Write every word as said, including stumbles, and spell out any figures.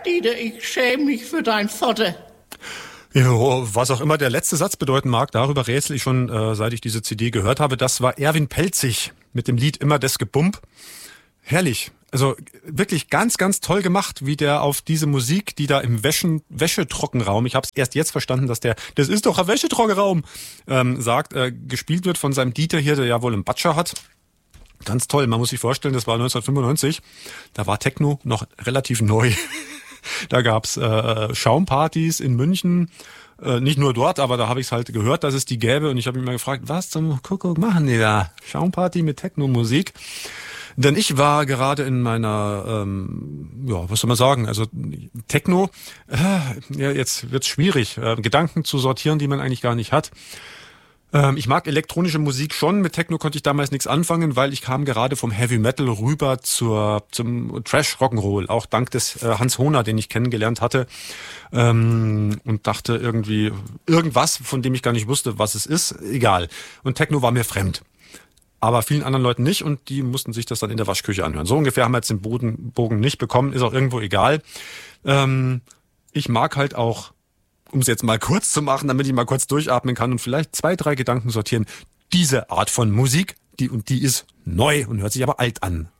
Dieter, ich schäme mich für dein Vater. Jo, was auch immer der letzte Satz bedeuten mag, darüber rätsel ich schon, äh, seit ich diese C D gehört habe. Das war Erwin Pelzig mit dem Lied Immer das Gebump. Herrlich. Also wirklich ganz, ganz toll gemacht, wie der auf diese Musik, die da im Wäschen, Wäschetrockenraum, ich habe es erst jetzt verstanden, dass der, das ist doch ein Wäschetrockenraum, ähm, sagt, äh, gespielt wird von seinem Dieter hier, der ja wohl einen Batscher hat. Ganz toll, man muss sich vorstellen, das war neunzehnhundertfünfundneunzig, da war Techno noch relativ neu. Da gab's äh, Schaumpartys in München, äh, nicht nur dort, aber da habe ich es halt gehört, dass es die gäbe und ich habe mich mal gefragt, was zum Kuckuck machen die da? Schaumparty mit Techno-Musik? Denn ich war gerade in meiner, ähm, ja, was soll man sagen, also Techno, äh, ja, jetzt wird's schwierig, äh, Gedanken zu sortieren, die man eigentlich gar nicht hat. Ähm, ich mag elektronische Musik schon, mit Techno konnte ich damals nichts anfangen, weil ich kam gerade vom Heavy Metal rüber zur zum Trash Rock'n'Roll, auch dank des äh, Hans Hohner, den ich kennengelernt hatte, ähm, und dachte irgendwie, irgendwas, von dem ich gar nicht wusste, was es ist, egal. Und Techno war mir fremd. Aber vielen anderen Leuten nicht und die mussten sich das dann in der Waschküche anhören. So ungefähr haben wir jetzt den Boden, Bogen nicht bekommen, ist auch irgendwo egal. Ähm, ich mag halt auch, um es jetzt mal kurz zu machen, damit ich mal kurz durchatmen kann und vielleicht zwei, drei Gedanken sortieren, diese Art von Musik, die und die ist neu und hört sich aber alt an.